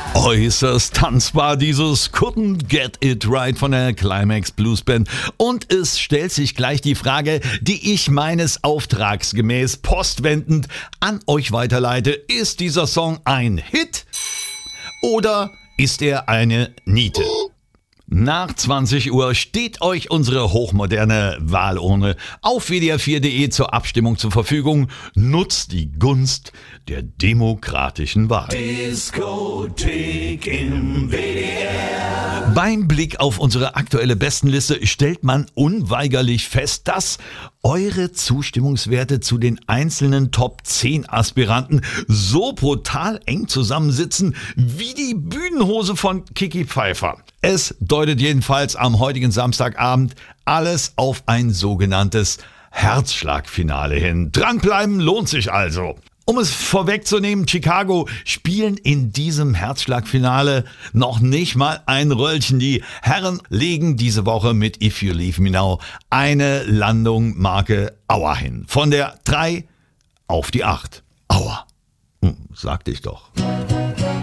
Äußerst tanzbar, dieses Couldn't Get It Right von der Climax Blues Band. Und es stellt sich gleich die Frage, die ich meines Auftrags gemäß postwendend an euch weiterleite. Ist dieser Song ein Hit oder ist er eine Niete? Nach 20 Uhr steht euch unsere hochmoderne Wahlurne auf wdr4.de zur Abstimmung zur Verfügung. Nutzt die Gunst der demokratischen Wahl. Diskothek im WDR. Beim Blick auf unsere aktuelle Bestenliste stellt man unweigerlich fest, dass eure Zustimmungswerte zu den einzelnen Top 10 Aspiranten so brutal eng zusammensitzen wie die Bühnenhose von Kiki Pfeiffer. Es deutet jedenfalls am heutigen Samstagabend alles auf ein sogenanntes Herzschlagfinale hin. Dranbleiben lohnt sich also. Um es vorwegzunehmen, Chicago spielen in diesem Herzschlagfinale noch nicht mal ein Röllchen. Die Herren legen diese Woche mit If You Leave Me Now eine Landung Marke Aua hin. Von der 3 auf die 8. Aua. Sagte ich doch.